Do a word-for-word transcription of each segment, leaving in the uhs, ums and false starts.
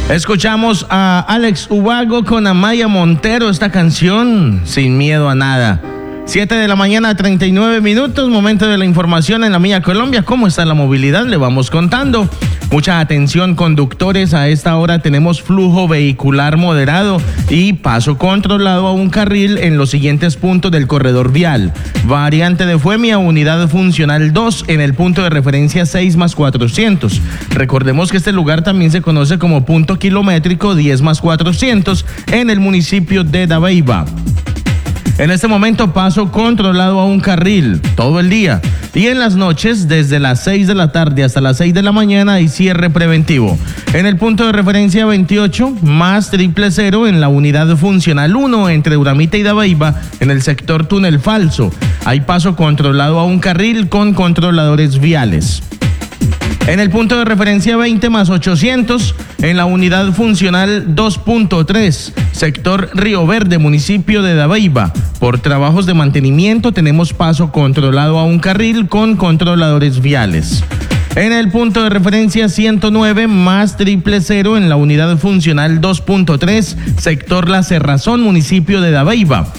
Escuchamos a Alex Ubago con Amaya Montero, esta canción, Sin Miedo a Nada. siete de la mañana, treinta y nueve minutos, momento de la información en la Mía Colombia. ¿Cómo está la movilidad? Le vamos contando. Mucha atención, conductores, a esta hora tenemos flujo vehicular moderado y paso controlado a un carril en los siguientes puntos del corredor vial. Variante de Fuemia, unidad funcional dos en el punto de referencia seis más cuatrocientos. Recordemos que este lugar también se conoce como punto kilométrico diez más cuatrocientos en el municipio de Dabeiba. En este momento paso controlado a un carril todo el día y en las noches desde las seis de la tarde hasta las seis de la mañana hay cierre preventivo. En el punto de referencia veintiocho más triple cero en la unidad funcional uno entre Uramita y Dabeiba en el sector Túnel Falso. Hay paso controlado a un carril con controladores viales. En el punto de referencia veinte más ochocientos, en la unidad funcional dos punto tres, sector Río Verde, municipio de Dabeiba. Por trabajos de mantenimiento tenemos paso controlado a un carril con controladores viales. En el punto de referencia ciento nueve más triple cero, en la unidad funcional dos punto tres, sector La Cerrazón, municipio de Dabeiba.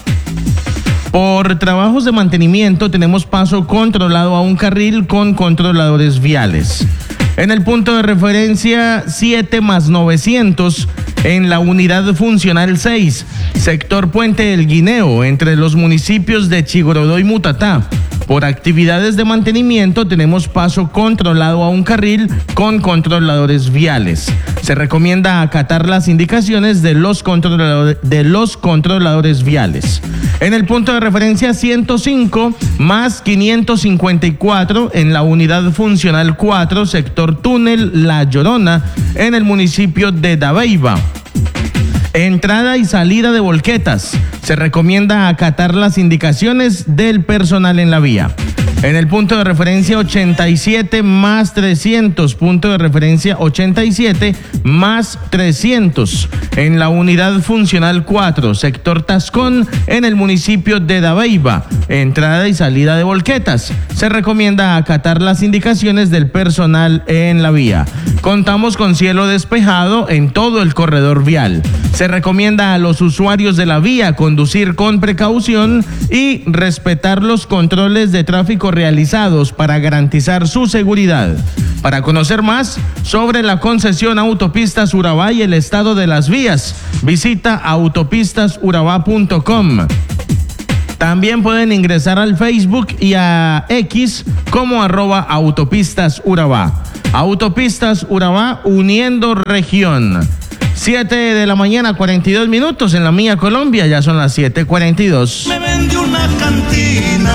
Por trabajos de mantenimiento tenemos paso controlado a un carril con controladores viales. En el punto de referencia siete más novecientos, en la unidad funcional seis, sector Puente del Guineo, entre los municipios de Chigorodó y Mutatá. Por actividades de mantenimiento tenemos paso controlado a un carril con controladores viales. Se recomienda acatar las indicaciones de los controladores, de los controladores viales. En el punto de referencia ciento cinco más quinientos cincuenta y cuatro, en la unidad funcional cuatro, sector Túnel La Llorona, en el municipio de Dabeiba. Entrada y salida de volquetas. Se recomienda acatar las indicaciones del personal en la vía. En el punto de referencia ochenta y siete más trescientos, punto de referencia ochenta y siete más trescientos, en la unidad funcional cuatro, sector Tascón, en el municipio de Dabeiba. Entrada y salida de volquetas. Se recomienda acatar las indicaciones del personal en la vía. Contamos con cielo despejado en todo el corredor vial. Se recomienda a los usuarios de la vía conducir con precaución y respetar los controles de tráfico realizados para garantizar su seguridad. Para conocer más sobre la concesión Autopistas Urabá y el estado de las vías, visita autopistas urabá punto com. También pueden ingresar al Facebook y a X como arroba Autopistas Urabá. Autopistas Urabá, uniendo región. siete de la mañana, cuarenta y dos minutos en la Mía Colombia, ya son las siete cuarenta y dos. Me vende una cantina.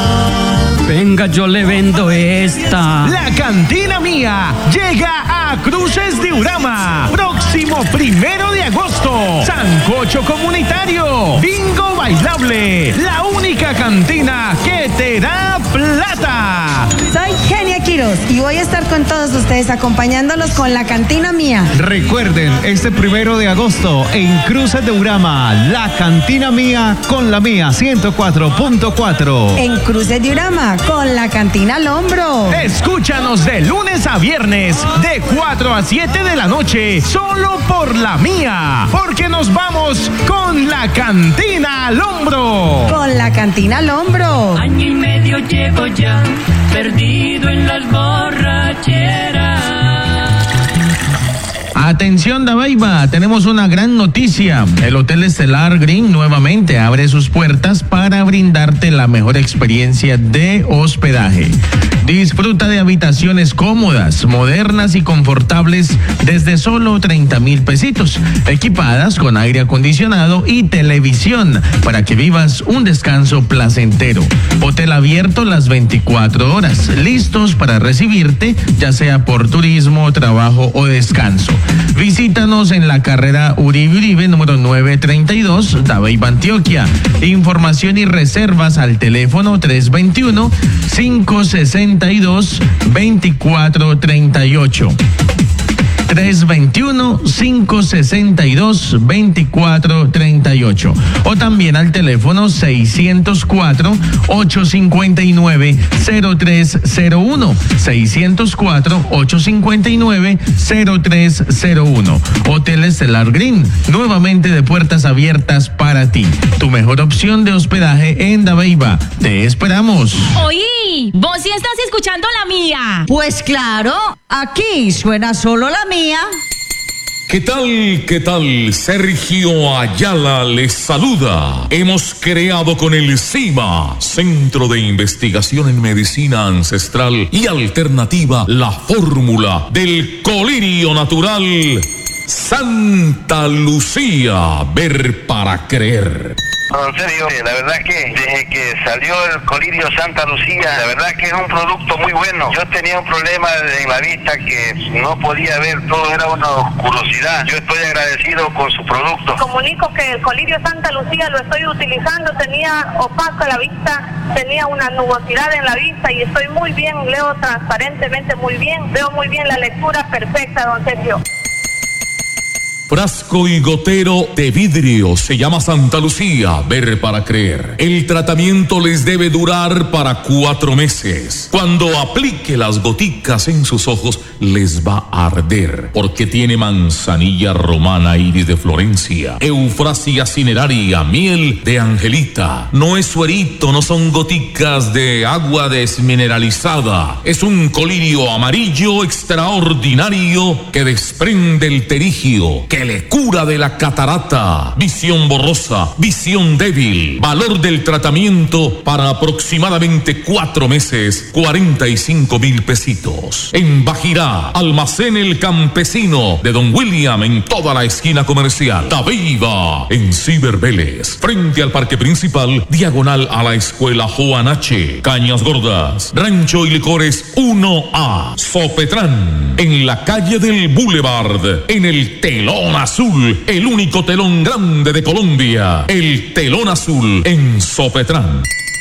Venga, yo le vendo esta. La Cantina Mía llega a Cruces de Urama. Próximo primero de agosto. Sancocho comunitario. Bingo bailable. La única cantina que te da plata. Soy Genia Quiroz y voy a estar con todos ustedes acompañándolos con la Cantina Mía. Recuerden, este primero de agosto en Cruces de Urama, la Cantina Mía con la Mía ciento cuatro punto cuatro. En Cruces de Urama, con la Cantina al hombro. Escúchanos de lunes a viernes, de cuatro a siete de la noche, solo por la Mía, porque nos vamos con la Cantina al hombro. Con la Cantina al hombro. Año y medio llevo ya, perdido en las borracheras. Atención Dabeiba, tenemos una gran noticia. El Hotel Estelar Green nuevamente abre sus puertas para brindarte la mejor experiencia de hospedaje. Disfruta de habitaciones cómodas, modernas y confortables desde solo treinta mil pesitos, equipadas con aire acondicionado y televisión para que vivas un descanso placentero. Hotel abierto las veinticuatro horas, listos para recibirte, ya sea por turismo, trabajo o descanso. Visítanos en la carrera Uribe Uribe, número novecientos treinta y dos, Dabeiba, Antioquia. Información y reservas al teléfono tres dos uno, cinco seis dos, dos cuatro tres ocho. tres dos uno, cinco seis dos, dos cuatro tres ocho o también al teléfono seiscientos cuatro, ochocientos cincuenta y nueve, cero tres cero uno, seiscientos cuatro, ochocientos cincuenta y nueve, cero tres cero uno. Hotel Estelar Green, nuevamente de puertas abiertas para ti. Tu mejor opción de hospedaje en Dabeiba. Te esperamos. Oí, vos sí estás escuchando la mía. Pues claro, aquí suena solo la mía. ¿Qué tal? ¿Qué tal? Sergio Ayala les saluda. Hemos creado con el CIMA, Centro de Investigación en Medicina Ancestral y Alternativa, la fórmula del colirio natural Santa Lucía, ver para creer. No, en serio, la verdad que desde que salió el colirio Santa Lucía, la verdad que es un producto muy bueno. Yo tenía un problema en la vista que no podía ver, todo era una oscurosidad. Yo estoy agradecido con su producto. Comunico que el colirio Santa Lucía lo estoy utilizando, tenía opaca la vista, tenía una nubosidad en la vista y estoy muy bien, leo transparentemente muy bien, veo muy bien la lectura perfecta, don Sergio. Frasco y gotero de vidrio, se llama Santa Lucía, ver para creer. El tratamiento les debe durar para cuatro meses. Cuando aplique las goticas en sus ojos, les va a arder, porque tiene manzanilla romana, iris de Florencia, eufrasia cineraria, miel de angelita. No es suerito, no son goticas de agua desmineralizada. Es un colirio amarillo extraordinario que desprende el terigio, que le cura de la catarata, visión borrosa, visión débil. Valor del tratamiento para aproximadamente cuatro meses, cuarenta y cinco mil pesitos. En Bajirá, Almacén El Campesino de Don William, en toda la esquina comercial. Dabeiba, en Ciber Vélez, frente al parque principal, diagonal a la escuela Juan H. Cañas Gordas, Rancho y Licores uno A. Sopetrán, en la calle del Boulevard, en el Telón Azul, el único telón grande de Colombia, el Telón Azul en Sopetrán.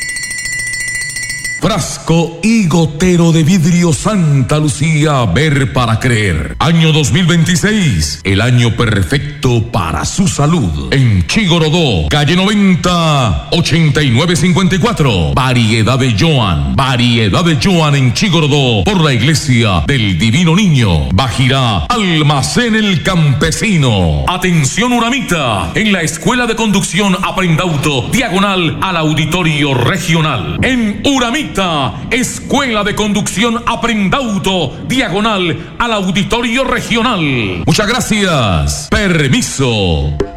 Frasco y gotero de vidrio Santa Lucía, ver para creer. Año dos mil veintiséis, el año perfecto para su salud. En Chigorodó, calle noventa, ochenta y nueve cincuenta y cuatro. Variedad de Joan, variedad de Joan en Chigorodó, por la iglesia del Divino Niño. Bajirá, Almacén El Campesino. Atención Uramita, en la Escuela de Conducción Aprendauto, diagonal al Auditorio Regional. En Uramita, Escuela de Conducción Aprendauto, diagonal al Auditorio Regional. Muchas gracias. Permiso.